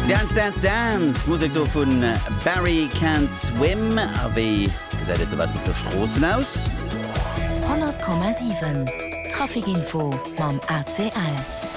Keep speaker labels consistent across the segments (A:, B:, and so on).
A: Dance, Dance, Dance, Musik do vun Barry Can't Swim, aéi gesäidet was op der Strossen aus?
B: 100,7 Trafikinfo mam ACL.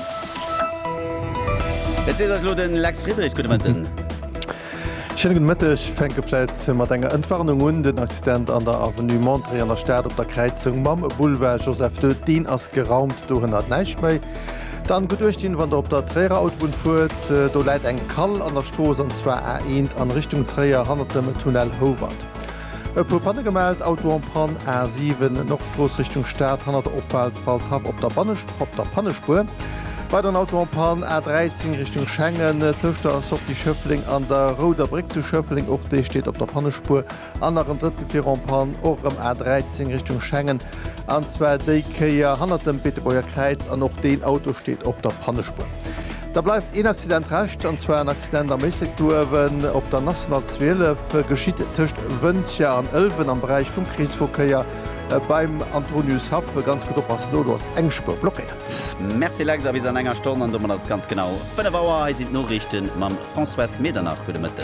A: Jetzt se lo den Lex Friedrich Gutmëtten.
C: Schönen Mittag, fängefleit mat enger Entwarnung un den Accident an der Avenue Montre an der Stadt op der Kreizung Mam Boulevard Joseph de Dien ass geraumt do hun neich méi. Dann gedurchtien, wann der op der Trägerautbun fuert, do läit eng Kall an der Stroos an zwar erint an Richtung Träger handeltem Tunnel Howard. E pu Panne gemeldt Auto an Pan R7 noch Stroosrichtung Stadt han der Opwald fallt hab op der Pannespur. Bei den Autobahn A13 Richtung Schengen Töchter ass op die Schöffling an der Roder Brick zu Schöffling och dée steht op der Pannespur. Anderen drittgefir Pan och am A13 Richtung Schengen. Anzwer déikeier hannertem Bitebauer Kreiz an noch den Auto steht op der Pannespur. Da bleibt een Accident recht, anzwer ein Accident am Mesektuwen op der National 12 geschiet tcht Wëndje an 11 am Bereich vum Krisverkeier. Beim Antonius Hapfe ganz gut op ass Lodos engspur blockiert.
A: Merci Lex bis an enger Stonn an dummer das ganz genau. Fënne Bauer ha sind Norrichten mam François Medernach gute Mëtten.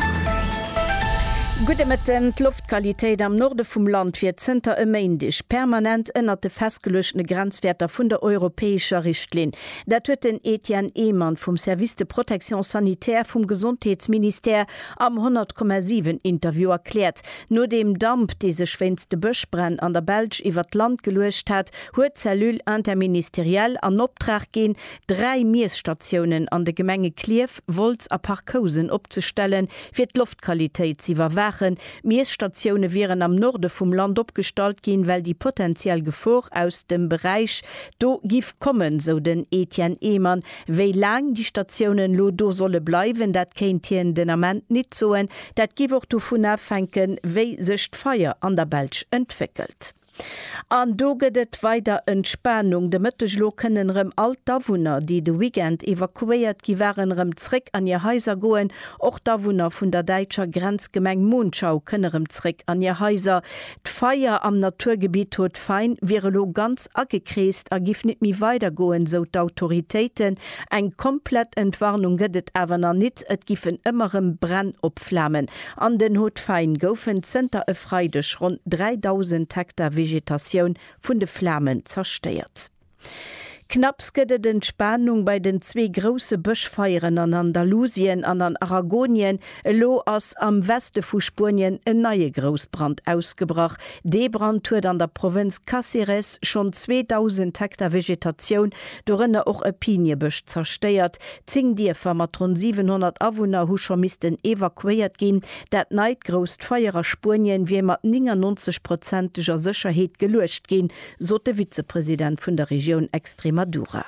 D: Gute Mëtten d'Luftqualitéit am Norde vum Land fir Zter emméindech permanent ënnert de festgelechne Grenzwerter vun der europäescher Richtlin. Dat huet den Etienne Ehmann vum Service de Protection Sanitär vum Gesundheitsminister am 100,7 Interview erklärt. No dem Damp dese schwänzte Bëchbrenn an der Belg iwwer d Land geluecht hat, huet Zellul interministeriell an Optrag gin 3 Miesstationen an de Gemenge Klief, Volz a Parkosen opzustellen, fir d' Luftqualitéit sie war. Miesstationune wären am Norde vum Land opstalt gin, well die potenziell Gefahr aus dem Bereich do gif kommen, so den Etienne Ehmann. Wéi lang die Stationen lo do solle bleiwen, dat kenint hien den Amment net zoen, dat giwer du vun afennken, wéi sech d'Feier an der Belg entwickelt. An do gedet weiter Entspannung de Mëttechlo kënnenrem Altdawunner, die de Weekend evakuiert giwarenrem Zréck an je Häiser goen, och Dawunner vun der Deitscher Grenzgemeng Mondschau kënnerem Zréck an je Häiser. D'Feier am Naturgebiet huet fein wäre lo ganz agekreest, gif net mi weitergoen, so d'Autoritéiten. Eng komplett Entwarnung gëdet awerner net, et gifen ëmmerem Brenn opflammen. An den Hot fein goufen Zter e Freidech rund 3000 Hektar Vegetation vun de Flammen zersteiert. Knapps gëdet Entspannung bei den 2 grosse Bëchfeieren an Andalusien an an Aragonien, lo ass am Weste vu Spurien en neie Grosbrand ausgebracht. De Brand huet an der Provinz Cáceres schon 2000 Hektar Vegetation, dorënne och e Piniebëch zersteiert. Zing Dierfer mat rund 700 Awunner Huschermisten evakuiert gin, dat neidgrost feierer Spurien wie mat 99%iger Sicherheet geluecht gin, so de Vizepräsident vun der Region Extremadura.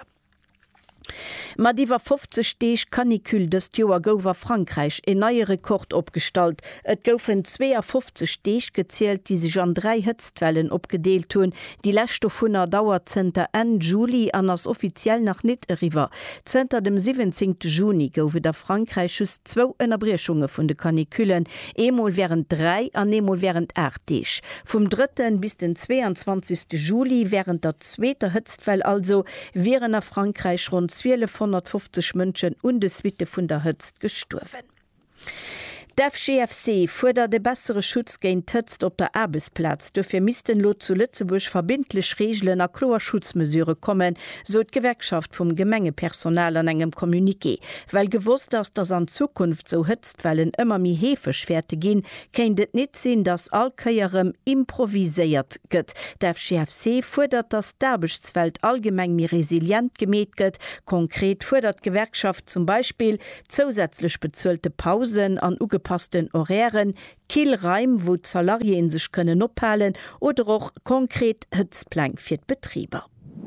D: Mat iwwer 50 Steech Kanikül des Joer gower Frankreich en neie Rekord opstalt. Et goufen 52 Steech gezielt, die sich an 3 Hëtztwellen opgedeelt hunn. Die Lächte vunner Dauerzenter en Juli an ass offiziell nach net eriwer. Zter dem 17. Juni goufe der Frankreichs 2 Ënnerbrechunge vun de Kaniküllen, emol wären 3 an emol wären 8 Deech. Vom 3. bis den 22. Juli wären der 2. Hëtztwell also wären a Frankreich rund 1250 Mënschen und de Suite vun der Hëtzt gestorwen. Der GFC fordert de bessere Schutz géint Tëtzt op der Arbeitsplatz. Dofir misisten lo zu Lützeburg verbindlich Regeln a Kloerschutzmesure kommen, so d Gewerkschaft vum Gemengepersonal an engem Kommuniqué. Weil gewusst ass dats an Zukunft so Hëtztwellen ëmmer mi hefeschwerte ginn, kenint et net sinn, dass allkeierem improviséiert gëtt. Der GFC fordert dass d'Arbechtswelt allgemeng mi resilient gemet gëtt. Konkret fordert Gewerkschaft zum Beispiel zusätzlich bezzuelte Pausen an passten Horären, Kielreim, wo Salarien sich können ophalen oder auch konkret Hëtzplan fir Betrieber.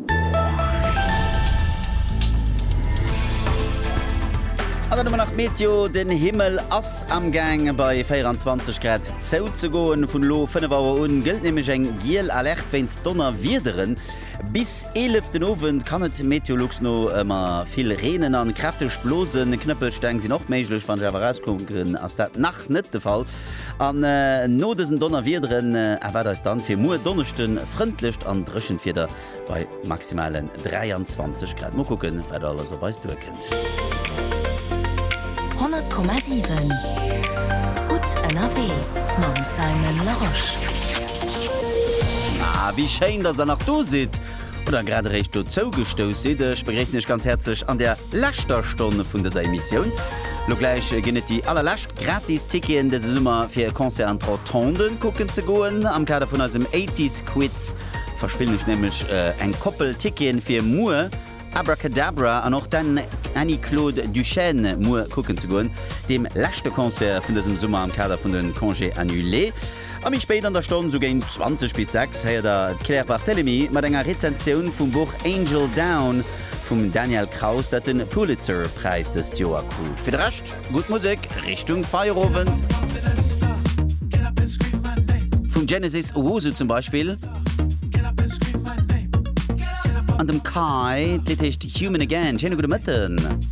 A: Also nach Meteo den Himmel ass am Gang bei 24 Grad zou zu goen vun Lo 5 Uhr un gilt nämlich eng Giel alert wenns Donner wiederen. Bis 11. Owen kann et Meteorologs no immer viel Renen an kräftig blosen Knöppelsteng sie noch méiglech van Javarauskunken ass dat nach net de Fall. An nodesen Donner wiederen erwer das dann fir Mu Donnerchten frontlicht an Drschenfirder bei maximalen 23 Grad. Mo gucken, wer alles so weis du erkennt.
B: 100,7 Gut NRW Mam Simon Laroche.
A: Wie schön, dass er nach du sieht oder gerade recht zugestoßen sieht. Ich begrüße dich ganz herzlich an der letzten Stunde von dieser Emission. Noch gleich gehen die allerletzten Gratis-Tickets diese Sommer für Konzert an Rotonden gucken zu gehen. Am Kader von unserem 80s-Quiz verspielen ich nämlich ein Koppel-Ticket für Moore, Abracadabra und auch dann Annie-Claude Duchesne Moore gucken zu gehen. Dem letzten Konzert von diesem Sommer am Kader von den Congés annulés. Am mich später an der Stunde so gegen 20 bis 6 hat der Claire Barthélemy mit einer Rezension vom Buch Angel Down von Daniel Kraus, das den Pulitzer-Preis des Jahres kriegt. Für den Rest, gut Musik, Richtung Feierabend. Von Genesis Owusu zum Beispiel. An dem Kai, das heißt Human Again. Schönen guten Morgen.